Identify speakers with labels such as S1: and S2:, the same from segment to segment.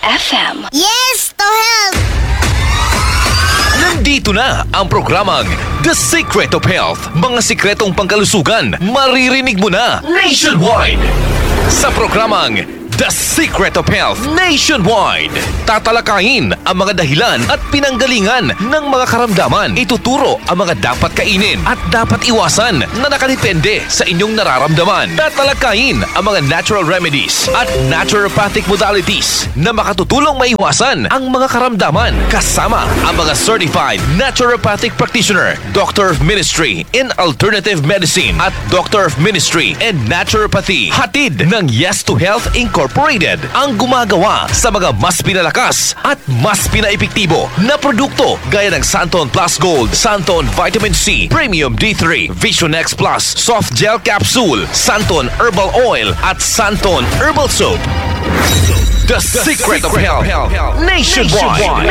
S1: FM.
S2: Yes to Health!
S3: Nandito na ang programang The Secret of Health. Mga sikretong pangkalusugan, maririnig mo na nationwide. Sa programang The Secret of Health Nationwide, tatalakayin ang mga dahilan at pinanggalingan ng mga karamdaman. Ituturo ang mga dapat kainin at dapat iwasan na nakadepende sa inyong nararamdaman. Tatalakayin ang mga natural remedies at naturopathic modalities na makatutulong maiwasan ang mga karamdaman. Kasama ang mga certified naturopathic practitioner, Doctor of Ministry in Alternative Medicine at Doctor of Ministry in Naturopathy. Hatid ng Yes to Health Incorporated ang gumagawa sa mga mas pinalakas at mas pinaepektibo na produkto gaya ng Santon Plus Gold, Santon Vitamin C, Premium D3, Vision X Plus, Soft Gel Capsule, Santon Herbal Oil at Santon Herbal Soap. The Secret of Health Nationwide.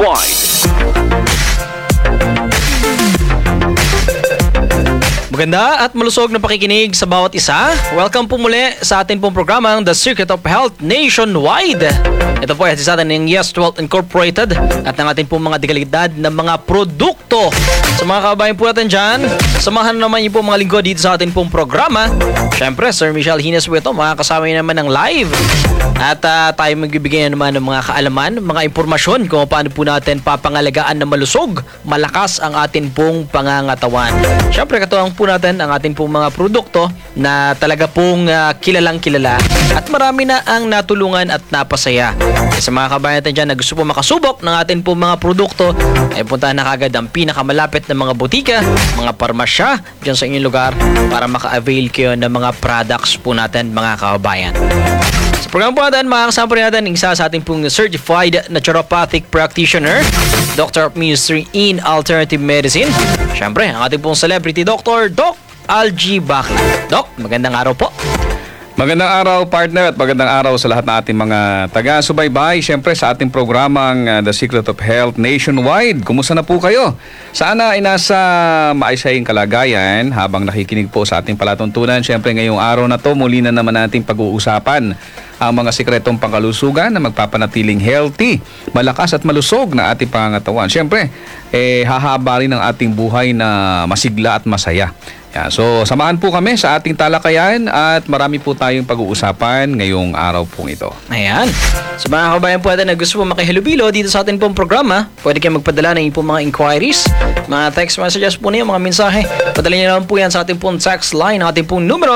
S4: Maganda at malusog na pakikinig sa bawat isa. Welcome po muli sa atin pong programang The Secret of Health Nationwide. Ito po ay sa atin ng Yes to Health Incorporated at ng ating pong mga dekalidad na mga produkto. Sa mga kabayan po natin dyan, samahan naman niyo po mga lingkod dito sa atin pong programa. Siyempre, Sir Michelle Hines po ito, makakasama niyo naman ng live. At tayo magbibigay naman ng mga kaalaman, mga impormasyon kung paano po natin papangalagaan na malusog, malakas ang atin pong pangangatawan. Siyempre, katuwang po natin ang ating pong mga produkto na talaga pong kilalang kilala at marami na ang natulungan at napasaya. Sa mga kabayan natin dyan na gusto po makasubok ng ating pong mga produkto, ay puntahan na kagad ang pinakamalapit na mga butika, mga parmasya dyan sa inyong lugar para maka-avail kayo ng mga products po natin, mga kabayan. Sa program po natin, makakasama po natin isa sa ating pong certified naturopathic practitioner, Doctor of Ministry in Alternative Medicine. Siyempre, ang ating pong celebrity doctor, Doc Algie Baki. Doc, magandang araw po.
S5: Magandang araw, partner, at magandang araw sa lahat ng ating mga taga-subaybay. Siyempre, sa ating programang The Secret of Health Nationwide. Kumusta na po kayo? Sana ay nasa maayosayang kalagayan habang nakikinig po sa ating palatuntunan. Siyempre, ngayong araw na to, muli na naman nating pag-uusapan ang mga sikretong pangkalusugan na magpapanatiling healthy, malakas at malusog na ating pangangatawan. Siyempre, hahaba rin ang ating buhay na masigla at masaya. Yeah, so, samahan po kami sa ating talakayan at marami po tayong pag-uusapan ngayong araw pong ito.
S4: Ayan. Sa mga kabayan po natin na gusto po makihalubilo dito sa ating pong programa, pwede kayo magpadala ng inyong mga inquiries, mga text messages po niyo, mga mensahe. Padala niyo naman po yan sa ating pong text line, ating pong numero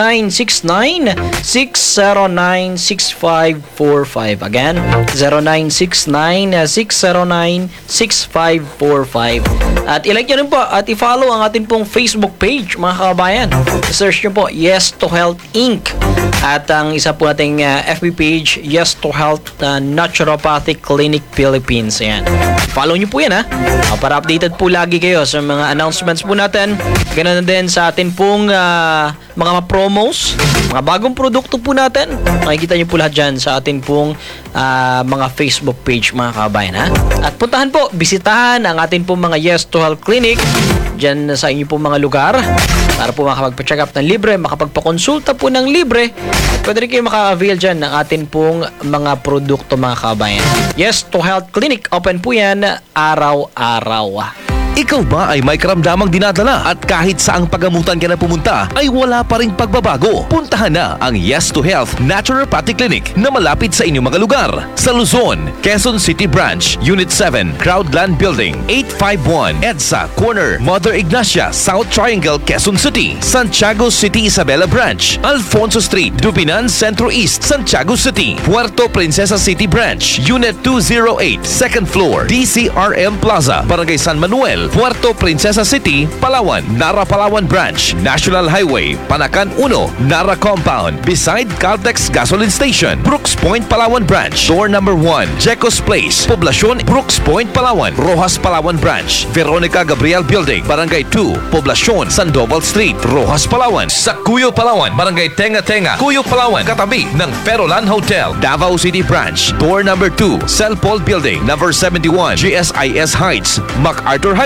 S4: 0969-609-6545. Again, 0969-609-6545. At ilike nyo rin po at i-follow ang ating pong Facebook page, mga kabayan. Search nyo po Yes to Health Inc. At ang isa po nating FB page, Yes to Health Naturopathic Clinic Philippines. Ayan. Follow nyo po yan, ha, para updated po lagi kayo sa mga announcements po natin. Ganun din sa atin pong mga promos, mga bagong produkto po natin. Makikita nyo po lahat dyan sa atin pong mga Facebook page, mga kabayan, ha. At puntahan po, bisitahan ang atin pong mga Yes to Health Clinic dyan sa inyo pong mga lugar para po makapagpa-check up ng libre, makapagpa-konsulta po ng libre. At pwede rin kayo maka-avail dyan ng atin pong mga produkto, mga kabayan. Yes to Health Clinic, open po yan araw-araw.
S3: Ikaw ba ay may karamdamang dinadala at kahit saang pagamutan ka na pumunta ay wala pa ring pagbabago? Puntahan na ang Yes to Health Naturopathic Clinic na malapit sa inyong mga lugar. Sa Luzon, Quezon City Branch, Unit 7, Crowdland Building, 851, EDSA Corner, Mother Ignacia, South Triangle, Quezon City. Santiago City Isabela Branch, Alfonso Street, Dupinan Centro East, Santiago City. Puerto Princesa City Branch, Unit 208, Second Floor, DCRM Plaza, Barangay San Manuel, Puerto Princesa City, Palawan, Nara Palawan Branch, National Highway, Panacan 1, Nara Compound, beside Caltex Gasoline Station, Brooks Point, Palawan Branch, Door number 1, Jecos Place, Poblacion, Brooks Point, Palawan, Rojas Palawan Branch, Veronica Gabriel Building, Barangay 2, Poblacion, Sandoval Street, Rojas Palawan, sa Cuyo Palawan, Barangay Tenga Tenga, Cuyo Palawan, katabi ng Perolan Hotel, Davao City Branch, Door number 2, Cell Paul Building, number 71, GSIS Heights, MacArthur Highway,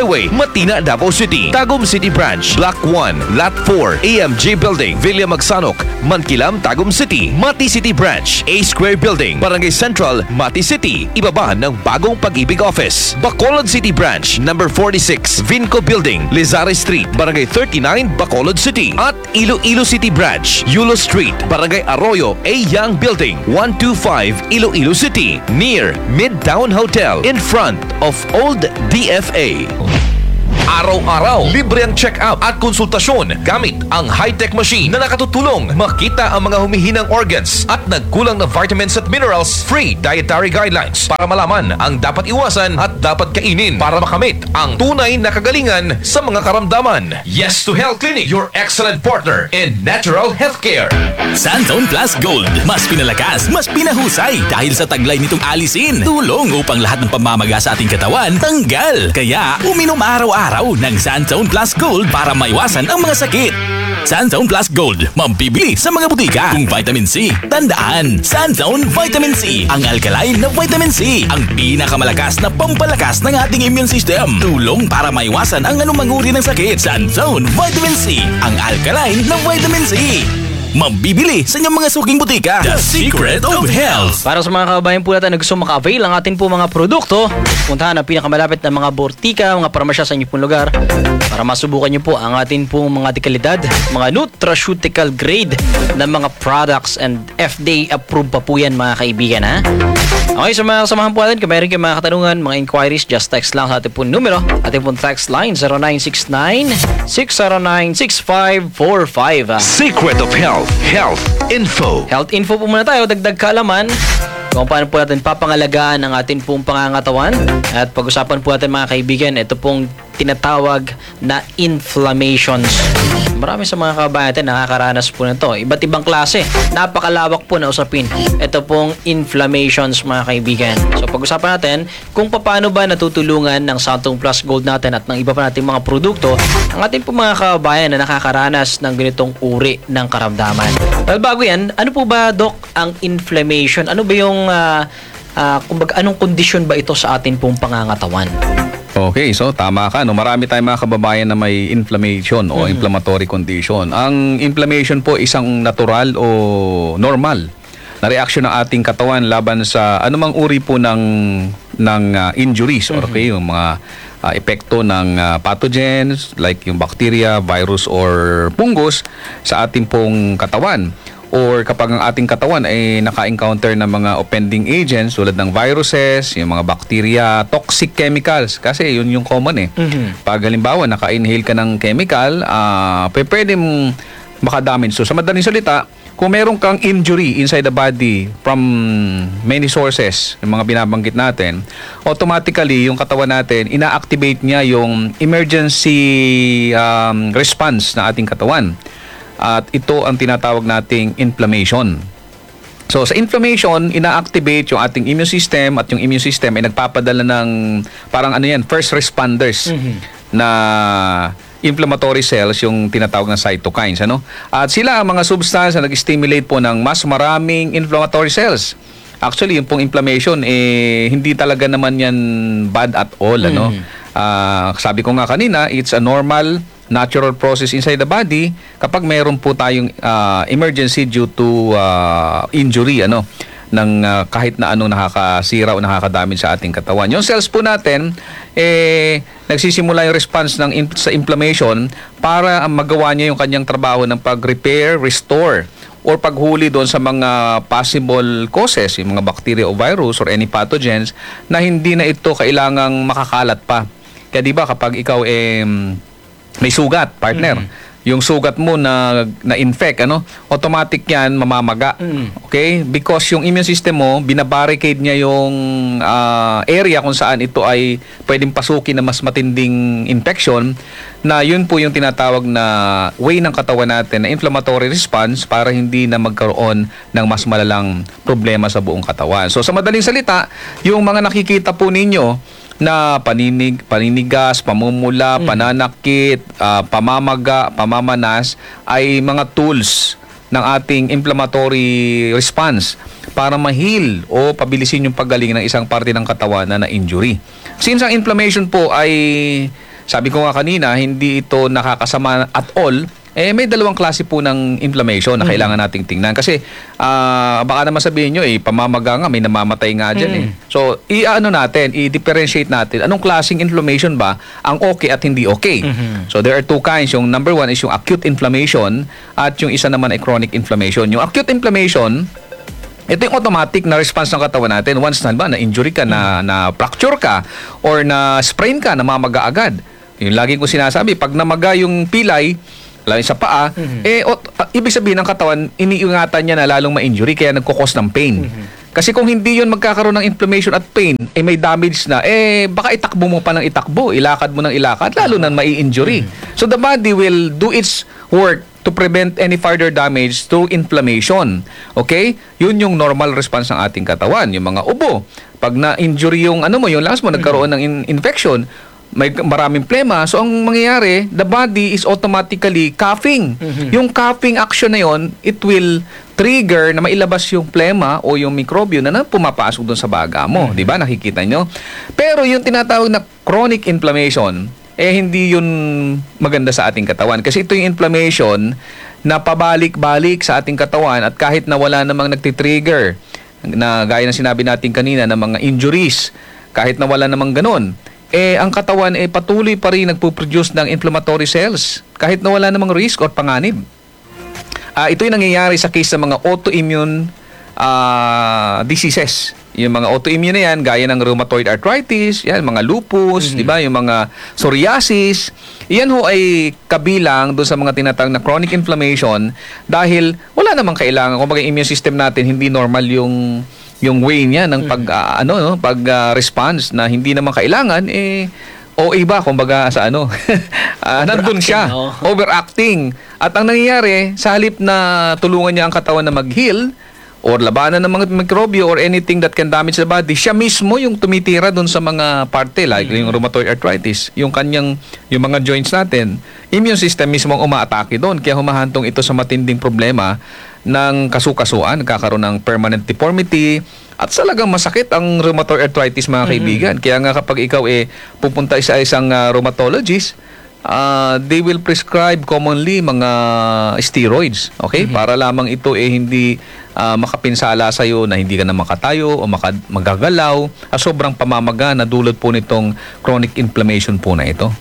S3: Highway, Matina, Davao City. Tagum City Branch, Block 1, Lot 4, AMJ Building, Villa Magsanok, Mankilam, Tagum City. Mati City Branch, A Square Building, Barangay Central, Mati City. Ibaba ng bagong Pag-ibig Office. Bacolod City Branch, number 46, Vinco Building, Lizares Street, Barangay 39, Bacolod City. At Iloilo City Branch, Yulo Street, Barangay Arroyo, A Young Building, 125, Iloilo City. Near Midtown Hotel, in front of Old DFA. Araw-araw, libre ang check-up at konsultasyon gamit ang high-tech machine na nakatutulong makita ang mga humihinang organs at nagkulang na vitamins at minerals. Free dietary guidelines para malaman ang dapat iwasan at dapat kainin para makamit ang tunay na kagalingan sa mga karamdaman. Yes to Health Clinic, your excellent partner in natural healthcare.
S1: Sunzone Plus Gold. Mas pinalakas, mas pinahusay dahil sa taglay nitong alisin. Tulong upang lahat ng pamamaga sa ating katawan tanggal. Kaya uminom araw-araw ng Sunzone Plus Gold para maiwasan ang mga sakit. Sunzone Plus Gold, mabibili sa mga butika. Kung vitamin C, tandaan, Sunzone Vitamin C. Ang alkaline na vitamin C. Ang pinakamalakas na pampalakas ng ating immune system. Tulong para maiwasan ang anumang uri ng sakit. Sunzone Vitamin C. Ang alkaline na vitamin C. Mabibili sa inyong mga suking butika. The Secret of Health.
S4: Para sa mga kababayan po natin na gusto maka-avail ang atin po mga produkto, puntahan ang pinakamalapit na mga bortika, mga parmasya sa inyong pong lugar para masubukan nyo po ang atin pong mga dekalidad, mga nutraceutical grade na mga products and FDA approved pa po yan mga kaibigan ha. Okay, sa mga kasamahan po natin, kung mayroon kayong mga katanungan, mga inquiries, just text lang sa ating pong numero. Ating pong text line 0969-609-6545.
S3: Secret of Health, Health Info.
S4: Health info po muna tayo, dagdag kaalaman kung paano po natin papangalagaan ang ating pong pangangatawan. At pag-usapan po natin mga kaibigan, ito pong tinatawag na inflammations. Marami sa mga kabayan natin nakakaranas po nito. Iba't ibang klase. Napakalawak po na usapin. Ito pong inflammations mga kaibigan. So pag-usapan natin kung paano ba natutulungan ng Sunzone Plus Gold natin at ng iba pa nating mga produkto ang ating po mga kabayan na nakakaranas ng ganitong uri ng karamdaman. Well, bago yan, ano po ba, Doc, ang inflammation? Ano ba yung kumbaga, anong kondisyon ba ito sa atin pong pangangatawan?
S5: Okay, so tama ka. No? Marami tayong mga kababayan na may inflammation o inflammatory condition. Ang inflammation po isang natural o normal na reaksyon ng ating katawan laban sa anumang uri po ng injuries or okay, yung mga epekto ng pathogens like yung bacteria, virus or fungus sa ating pong katawan. Or kapag ang ating katawan ay naka-encounter ng mga offending agents tulad ng viruses, yung mga bacteria, toxic chemicals, kasi yun yung common eh. Pag halimbawa naka-inhale ka ng chemical, pwede mong makadamage. So sa madaling salita, kung meron kang injury inside the body from many sources, yung mga binabanggit natin, automatically yung katawan natin, ina-activate niya yung emergency response ng ating katawan. At ito ang tinatawag nating inflammation. So sa inflammation, ina-activate yung ating immune system at yung immune system ay nagpapadala ng parang ano yan, first responders na inflammatory cells, yung tinatawag na cytokines. Ano? At sila ang mga substance na nag-stimulate po ng mas maraming inflammatory cells. Actually, yung pong inflammation, hindi talaga naman yan bad at all. Ano? Sabi ko nga kanina, it's a normal natural process inside the body kapag mayroon po tayong emergency due to injury ng kahit na anong nakakasira o nakakadamage sa ating katawan. Yung cells po natin nagsisimula yung response sa inflammation para magawa niya yung kanyang trabaho ng pag-repair, restore or paghuli doon sa mga possible causes, yung mga bacteria o virus or any pathogens na hindi na ito kailangang makakalat pa. Kaya di ba kapag ikaw may sugat, partner. Yung sugat mo na-infect, automatic yan, mamamaga. Okay? Because yung immune system mo, binabarricade niya yung area kung saan ito ay pwedeng pasukin na mas matinding infection, na yun po yung tinatawag na way ng katawan natin na inflammatory response para hindi na magkaroon ng mas malalang problema sa buong katawan. So sa madaling salita, yung mga nakikita po ninyo na paninigas, pamumula, pananakit, pamamaga, pamamanas ay mga tools ng ating inflammatory response para ma-heal o pabilisin yung paggaling ng isang parte ng katawan na na-injury. Since ang inflammation po ay sabi ko nga kanina, hindi ito nakakasama at all. May dalawang klase po ng inflammation na kailangan nating tingnan. Kasi baka naman sabihin nyo, pamamaga nga, may namamatay nga dyan eh. So, i-differentiate natin. Anong klaseng inflammation ba ang okay at hindi okay? So, there are two kinds. Yung number one is yung acute inflammation at yung isa naman ay chronic inflammation. Yung acute inflammation, ito yung automatic na response ng katawan natin. Once na-injury ka, na fracture ka, or na-sprain ka, namamaga agad. Yung lagi ko sinasabi, pag namaga yung pilay, lalo sa paa, ibig sabihin ng katawan, iniingatan niya na lalong ma-injury, kaya nagkukos ng pain. Kasi kung hindi yun magkakaroon ng inflammation at pain, may damage na, baka itakbo mo pa ng itakbo, ilakad mo ng ilakad, lalo na mai-injury. So the body will do its work to prevent any further damage through inflammation. Okay? Yun yung normal response ng ating katawan. Yung mga ubo, pag na-injury yung yung lungs mo, nagkaroon ng infection, may maraming plema. So, ang mangyayari, the body is automatically coughing. Yung coughing action na yon, it will trigger na mailabas yung plema o yung mikrobyo na pumapasok doon sa baga mo. Di ba? Nakikita nyo? Pero yung tinatawag na chronic inflammation, hindi yun maganda sa ating katawan. Kasi ito yung inflammation na pabalik-balik sa ating katawan at kahit na wala namang nagtitrigger, na gaya ng sinabi natin kanina ng mga injuries, kahit na wala namang ganun, ang katawan patuloy pa rin nagpo-produce ng inflammatory cells kahit na wala namang risk or panganib. Ito yung nangyayari sa case ng mga autoimmune diseases. Yung mga autoimmune na yan, gaya ng rheumatoid arthritis, yan, mga lupus, di ba? Yung mga psoriasis, yan ho ay kabilang doon sa mga tinatawag na chronic inflammation dahil wala namang kailangan. Kung immune system natin, hindi normal yung way niya ng response na hindi naman kailangan o iba kumbaga sa nandun siya, overacting. At ang nangyayari, sa halip na tulungan niya ang katawan na mag-heal or labanan ng mga mikrobyo or anything that can damage the body, siya mismo yung tumitira dun sa mga parte like yung rheumatoid arthritis, yung mga joints natin, immune system mismo ang umaatake doon, kaya humahantong ito sa matinding problema ng kasukasuan, nagkakaroon ng permanent deformity at talagang masakit ang rheumatoid arthritis, mga kaibigan. Kaya nga kapag ikaw pupunta sa isang rheumatologist, they will prescribe commonly mga steroids, okay? Para lamang ito hindi makapinsala sa iyo na hindi ka na makatayo o magagalaw, sobrang pamamaga na dulot po nitong chronic inflammation po na ito.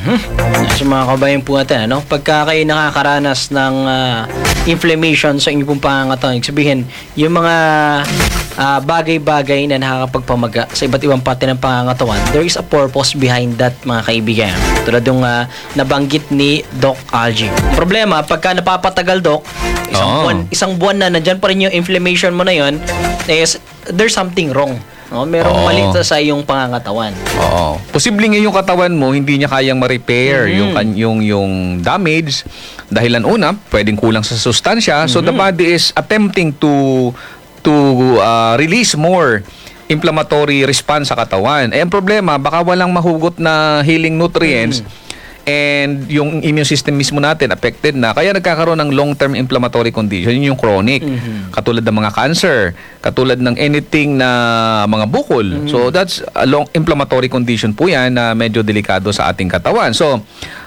S4: So mga kabayan po natin, pagka kayo nakakaranas ng inflammation sa inyong pong pangangatawan, sabihin, yung mga bagay-bagay na nakakapagpamaga sa iba't ibang parte ng pangangatawan, there is a purpose behind that, mga kaibigan. Tulad yung nabanggit ni Doc Algie. Problema, pagka napapatagal, Doc, isang buwan na nandyan pa rin yung inflammation mo na yun, there's something wrong. Merong mali sa iyong pangangatawan. Posibleng yung katawan mo hindi niya kayang ma-repair yung damage dahilan una, pwedeng kulang sa sustansya. So the body is attempting to release more inflammatory response sa katawan. Ang problema, baka walang mahugot na healing nutrients and yung immune system mismo natin affected na, kaya nagkakaroon ng long-term inflammatory condition. Yun yung chronic, katulad ng mga cancer, katulad ng anything na mga bukol. So that's a long inflammatory condition po yan na medyo delikado sa ating katawan. So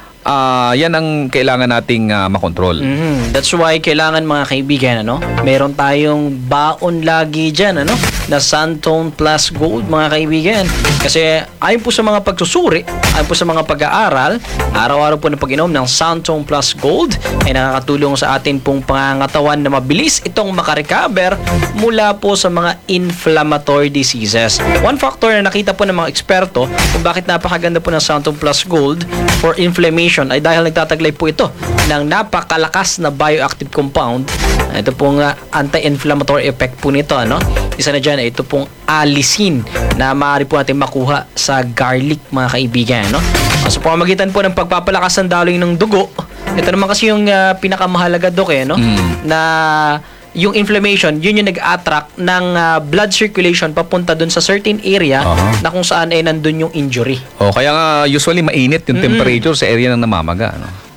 S4: yan ang kailangan nating makontrol. That's why kailangan, mga kaibigan, meron tayong baon lagi dyan, na Santone Plus Gold, mga kaibigan. Kasi ayon po sa mga pagsusuri, ayon po sa mga pag-aaral, araw-araw po na pag-inom ng Santone Plus Gold ay nakakatulong sa atin pong pangangatawan na mabilis itong makarecover mula po sa mga inflammatory diseases. One factor na nakita po ng mga eksperto kung bakit napakaganda po ng Santone Plus Gold for inflammation ay dahil nagtataglay po ito ng napakalakas na bioactive compound. Ito pong anti-inflammatory effect po nito, Isa na dyan, ito pong allicin na maaari po natin makuha sa garlic, mga kaibigan, So pamamagitan po ng pagpapalakas ng daloy ng dugo, ito naman kasi yung pinakamahalaga, Dok, na yung inflammation, yun yung nag-attract ng blood circulation papunta dun sa certain area na kung saan nandun yung injury. Kaya nga usually mainit yung temperature sa area ng namamaga,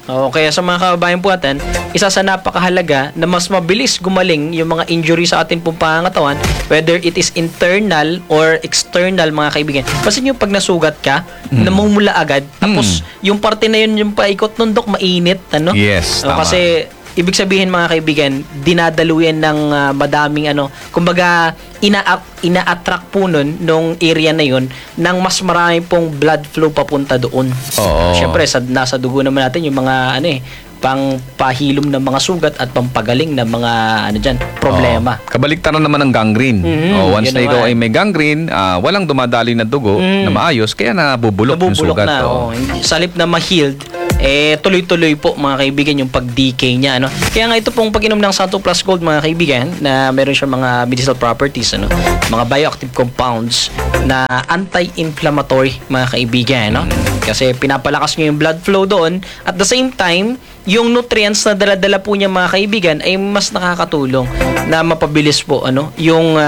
S4: O kaya sa mga kababayan po natin, isa sa napakahalaga na mas mabilis gumaling yung mga injury sa ating pong pangangatawan, whether it is internal or external, mga kaibigan. Kasi yung pag nasugat ka, namumula agad, tapos yung parte na yun, yung paikot ng dok, mainit, ano?
S5: Yes,
S4: O,
S5: tama.
S4: kasi ibig sabihin, mga kaibigan, dinadaluyan ng madaming kumbaga ina-attract po nun nung area na yun ng mas marami pong blood flow papunta doon.
S5: Oo.
S4: Siyempre, nasa dugo naman natin yung mga pang pahilom ng mga sugat at pampagaling ng mga problema.
S5: Kabaliktaran naman ng gangrene. Once
S4: yun
S5: na ikaw
S4: naman.
S5: ay may gangrene, walang dumadaloy na dugo na maayos, kaya nabubulok yung
S4: Nabubulok
S5: sugat.
S4: na.
S5: Oo.
S4: Sa halip na ma-healed, tuloy-tuloy po, mga kaibigan, yung pag-decay niya. Kaya nga ito pong pag-inom ng Santo Plus Gold, mga kaibigan, na meron siya mga medicinal properties, mga bioactive compounds na anti-inflammatory, mga kaibigan. Kasi pinapalakas niyo yung blood flow doon. At the same time, yung nutrients na dala-dala po niya, mga kaibigan, ay mas nakakatulong na mapabilis po yung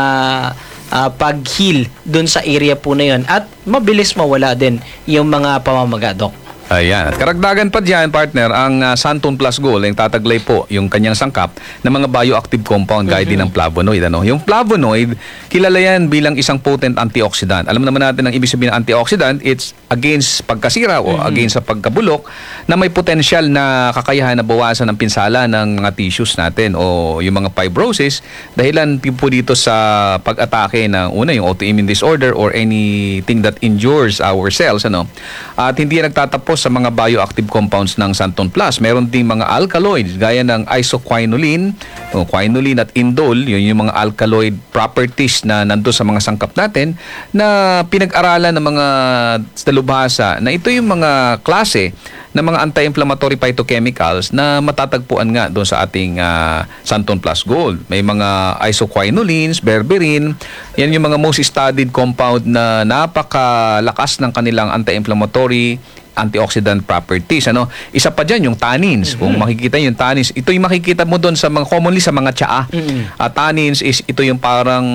S4: pag-heal dun sa area po na yun. At mabilis mawala din yung mga pamamaga, Dok.
S5: Ayan. At karagdagan pa dyan, partner, ang Santon Plus Gold, yung tataglay po yung kanyang sangkap ng mga bioactive compound gaya din ng flavonoid. Yung flavonoid, kilala yan bilang isang potent antioxidant. Alam naman natin ang ibig sabihin ng antioxidant, it's against pagkasira o against sa pagkabulok na may potential na kakayahan na bawasan ng pinsala ng mga tissues natin o yung mga fibrosis dahilan po dito sa pag-atake ng una, yung autoimmune disorder or anything that injures our cells. At hindi yan nagtatapos sa mga bioactive compounds ng Santon Plus. Meron ding mga alkaloids gaya ng isoquinoline, quinoline at indole, yun yung mga alkaloid properties na nandun sa mga sangkap natin na pinag-aralan ng mga dalubhasa na ito yung mga klase ng mga anti-inflammatory phytochemicals na matatagpuan nga doon sa ating Santon Plus Gold. May mga isoquinolines, berberine, yan yung mga most studied compound na napakalakas ng kanilang anti-inflammatory antioxidant properties. Isa pa dyan yung tannins. Kung makikita yung tannins, ito yung makikita mo doon sa mga commonly sa mga tsaa. Tannins is ito yung parang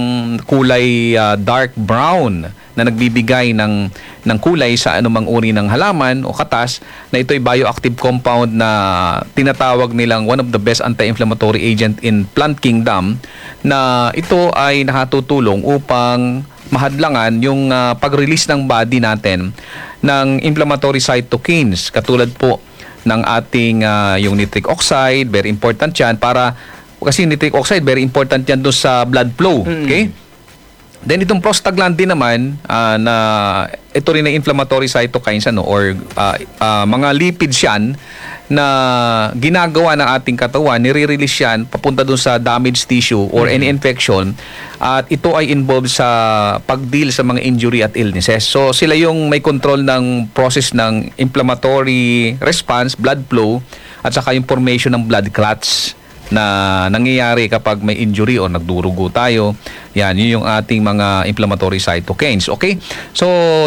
S5: kulay dark brown na nagbibigay ng kulay sa anumang uri ng halaman o katas, na ito ay bioactive compound na tinatawag nilang one of the best anti-inflammatory agent in plant kingdom, na ito ay nakatutulong upang mahadlangan yung pag-release ng body natin ng inflammatory cytokines, katulad po ng ating yung nitric oxide, very important yan kasi nitric oxide very important yan doon sa blood flow. Okay? Then itong prostaglandin naman na ito rin na inflammatory cytokines or mga lipids yan na ginagawa ng ating katawan, nire-release yan papunta dun sa damaged tissue or any infection, at ito ay involved sa pag-deal sa mga injury at illnesses. So sila yung may control ng process ng inflammatory response, blood flow, at saka yung formation ng blood clots na nangyayari kapag may injury o nagdurugo tayo. Yan, yun yung ating mga inflammatory cytokines. Okay? So,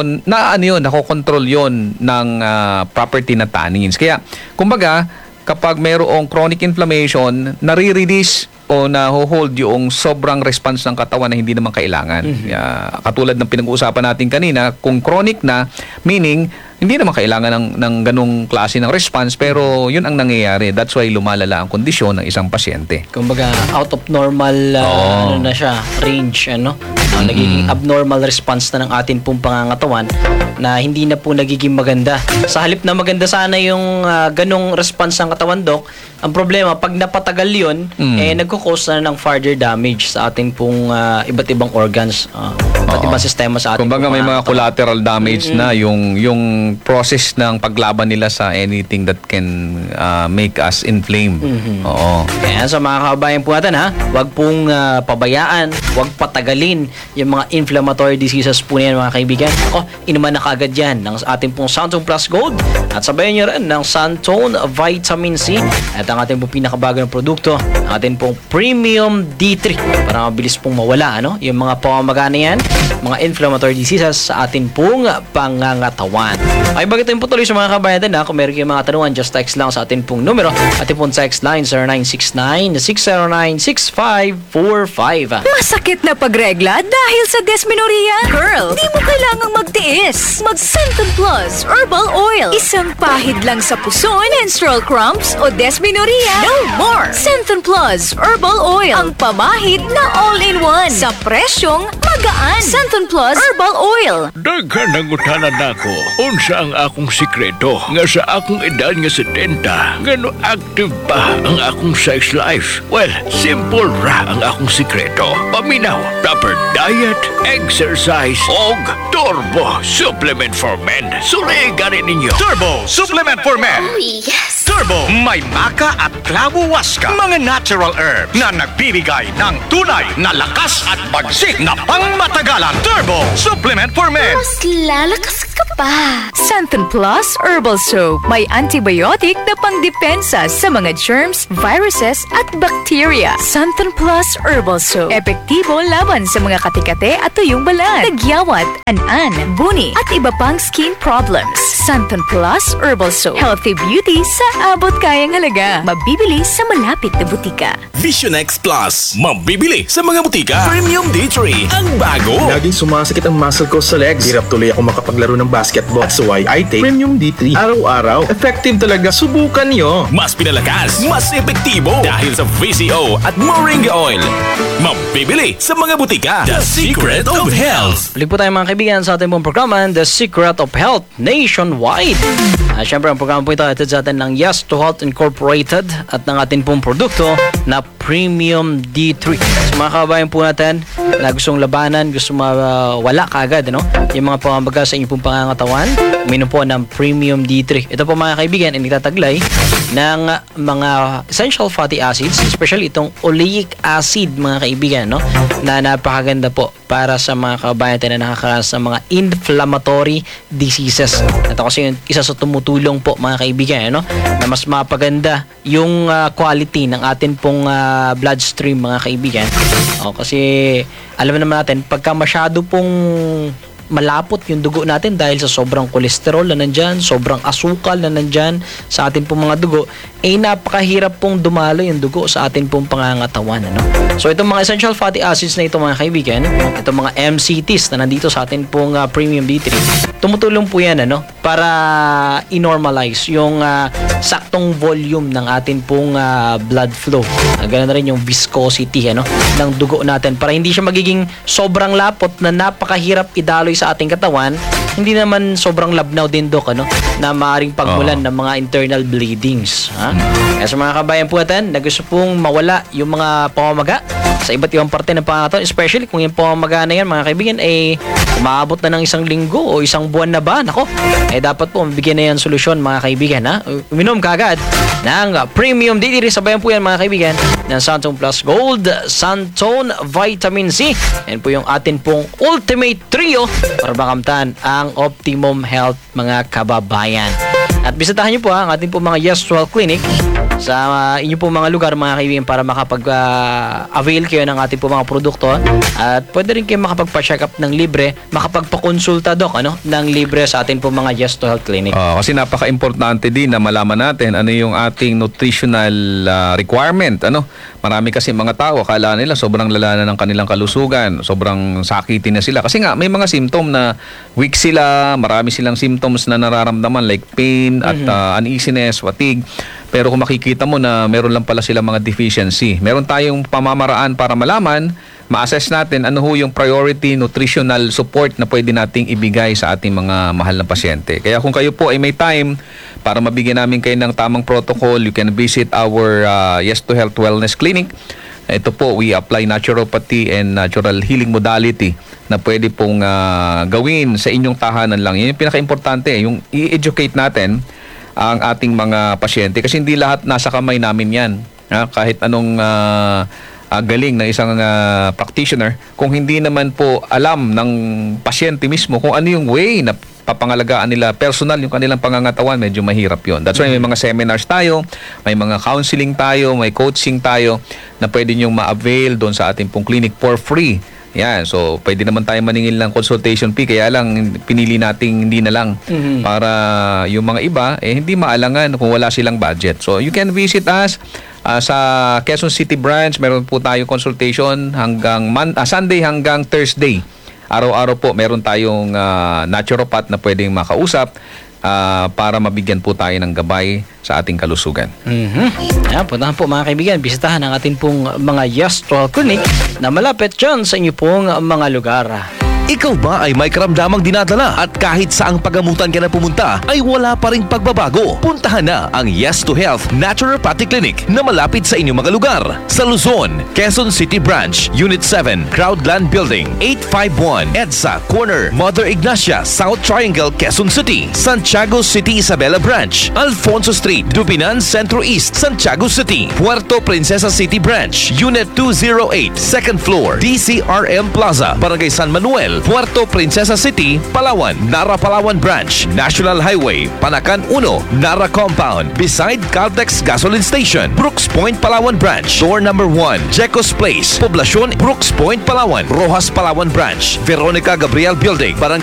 S5: nakokontrol yun ng property na tannins. Kaya, kumbaga, kapag mayroong chronic inflammation, nare-release o na-hold yung sobrang response ng katawan na hindi naman kailangan. Katulad ng pinag-uusapan natin kanina, kung chronic na, meaning, hindi naman kailangan ng ganung klase ng response, pero yun ang nangyayari. That's why lumalala ang kondisyon ng isang pasyente.
S4: Kumbaga, out of normal na siya, range, nagiging abnormal response na ng atin pong pangangatawan na hindi na po nagiging maganda. Sa halip na maganda sana yung ganong response ng katawan, Dok, ang problema, pag napatagal yun, nagkukos na ng further damage sa ating pong iba't ibang organs, iba't ibang sistema sa ating
S5: Kumbaga may mga
S4: pangangatawan.
S5: collateral damage na yung process ng paglaban nila sa anything that can make us inflamed. Oo.
S4: Kaya sa mga kababayan po natin, wag pong pabayaan, wag patagalin yung mga inflammatory diseases po niyan, mga kaibigan. Inuman na kaagad yan ng ating pong Santon Plus Gold, at sabayan nyo rin ng Santon Vitamin C at ang ating pong pinakabagong produkto, ang ating pong Premium D3, para mabilis pong mawala yung mga pamamaga na yan, mga inflammatory diseases sa ating pong pangangatawan. Ay, bago tayong putuloy sa mga kabayan natin, kung meron kayong mga tanungan, just text lang sa ating pong numero. Ating pong text line 0969-609-6545.
S2: Masakit na pagregla dahil sa dysmenorrhea? Girl, di mo kailangang magtiis. Mag Santon Plus Herbal Oil. Isang Walang pahid lang sa puso, menstrual cramps o dysmenorrhea. No more! Centon Plus Herbal Oil. Ang pamahid na all-in-one sa presyong magaan. Centon Plus Herbal Oil.
S6: Daghan nangutanan nako. Unsa ang akong sikreto nga sa akong edad nga 70, ngano active pa ang akong sex life? Well, simple ra ang akong sikreto. Paminaw, proper diet, exercise, og Turbo Supplement for Men. Suligan ninyo.
S7: Turbo Supplement for Men.
S8: Oh, yes!
S7: Turbo, may maka at clavo waska. Mga natural herbs na nagbibigay ng tunay na lakas at bagsik na pangmatagalan. Turbo Supplement for Men.
S8: Mas lalakas ka pa.
S2: Centon Plus Herbal Soap. May antibiotic na pangdepensa sa mga germs, viruses at bacteria. Centon Plus Herbal Soap. Epektibo laban sa mga katikate at tuyong balat, tagyawat, an-an, buni at iba pang skin problems. Centon Plus Herbal Soap. Healthy beauty sa abot kayang halaga. Mabibili sa malapit na butika.
S1: Vision X Plus. Mabibili sa mga butika. Premium D3. Ang bago.
S9: Laging sumasakit ang muscle ko sa legs. Hirap tuloy ako makapaglaro ng basketball. That's why I take Premium D3 araw-araw. Effective talaga. Subukan nyo.
S1: Mas pinalakas, mas epektibo dahil sa VCO at Moringa Oil. Mabibili sa mga butika. The Secret of Health.
S4: Balik po tayo mga kaibigan sa ating pong programa, The Secret of Health Nationwide. Siyempre, ang programa po ito ay sa atin ng Yes to Health Incorporated at ng ating pong produkto na Premium D3. So mga kabayan po natin na gustong labanan, gusto mawala kaagad, no? Yung mga pamamaga sa inyong pong pangangatawan, uminom po ng Premium D3. Ito po mga kaibigan ay nagtataglay ng mga essential fatty acids, especially itong oleic acid mga kaibigan, no? Na napakaganda po para sa mga kabayan natin na nakakaranas ng mga inflammatory diseases. Ito kasi yung isa sa tumutulong po mga kaibigan, no? Na mas mapaganda yung quality ng atin pong bloodstream mga kaibigan. Kasi alam naman natin, pagka masyado pong malapot yung dugo natin dahil sa sobrang kolesterol na nandyan, sobrang asukal na nandyan sa ating pong mga dugo, napakahirap pong dumalo yung dugo sa ating pong pangangatawan. Ano? So itong mga essential fatty acids na ito mga kaibigan, itong mga MCTs na nandito sa ating pong Premium D3, tumutulong po yan para i-normalize yung saktong volume ng ating pong blood flow. Ganun na rin yung viscosity ng dugo natin para hindi siya magiging sobrang lapot na napakahirap idaloy sa ating katawan, hindi naman sobrang labnaw din, Dok, na maaaring pagmulan ng mga internal bleedings. Kaya sa mga kabayan po natin na gusto pong mawala yung mga pamamaga sa iba't ibang parte ng pangatawan, especially kung yung pamamaga na yan, mga kaibigan, umaabot na ng 1 linggo o 1 buwan na ba? Nako, dapat po mabigyan na yan solusyon, mga kaibigan. Uminom kaagad ng Premium D3. Sabayan po yan, mga kaibigan, ng Centon Plus Gold, Centon Vitamin C. Yan po yung atin pong Ultimate Trio para makamtan ang optimum health, mga kababayan. At bisitahan niyo po ang ating po mga Yes to Health Clinic sa inyo po mga lugar, mga kaibigan, para makapag-avail kayo ng ating po mga produkto. At pwede rin kayo makapagpa-check up ng libre, makapagpa-konsulta, Dok, ng libre sa ating po mga Yes to Health Clinic.
S5: Kasi napaka-importante din na malaman natin ano yung ating nutritional requirement. Marami kasi mga tao, akala nila sobrang lala na ng kanilang kalusugan, sobrang sakitin na sila. Kasi nga, may mga symptom na weak sila, marami silang symptoms na nararamdaman like pain at uneasiness, fatigue. Pero kung makikita mo na meron lang pala silang mga deficiency, meron tayong pamamaraan para malaman, ma-assess natin ano ho yung priority nutritional support na pwede nating ibigay sa ating mga mahal na pasyente. Kaya kung kayo po ay may time para mabigyan namin kayo ng tamang protocol, you can visit our Yes to Health Wellness Clinic. Ito po, we apply naturopathy and natural healing modality na pwede pong gawin sa inyong tahanan lang. Yan yung pinaka-importante, yung i-educate natin ang ating mga pasyente kasi hindi lahat nasa kamay namin yan. Kahit anong galing ng isang practitioner, kung hindi naman po alam ng pasyente mismo kung ano yung way na papangalagaan nila personal yung kanilang pangangatawan, medyo mahirap yon. That's why may mga seminars tayo, may mga counseling tayo, may coaching tayo na pwede nyong ma-avail doon sa ating pong clinic for free. Yan, so pwede naman tayo maningil ng consultation fee, kaya lang pinili nating hindi na lang para yung mga iba hindi maalangan kung wala silang budget. So you can visit us sa Quezon City branch. Meron po tayo consultation hanggang Sunday hanggang Thursday. Araw-araw po meron tayong naturopath na pwedeng makausap. para mabigyan po tayo ng gabay sa ating kalusugan.
S4: Ayan, puntahan po mga kaibigan, bisitahan ang ating pong mga Yes 12 Clinic na malapit dyan sa inyo pong mga lugar.
S3: Ikaw ba ay may karamdamang dinadala at kahit saang pagamutan ka na pumunta ay wala pa ring pagbabago? Puntahan na ang Yes to Health Naturopathic Clinic na malapit sa inyong mga lugar. Sa Luzon, Quezon City Branch, Unit 7, Crowdland Building, 851 EDSA Corner, Mother Ignacia, South Triangle, Quezon City. Santiago City Isabela Branch, Alfonso Street, Dubinan Centro East, Santiago City. Puerto Princesa City Branch, Unit 208, Second Floor, DCRM Plaza, Barangay San Manuel, Puerto Princesa City, Palawan. Nara Palawan Branch, National Highway, Panacan 1, Nara Compound, beside Caltex Gasoline Station. Brooks Point, Palawan Branch, Door number 1, Jecos Place, Poblacion, Brooks Point, Palawan. Rojas Palawan Branch, Veronica Gabriel Building, Barangay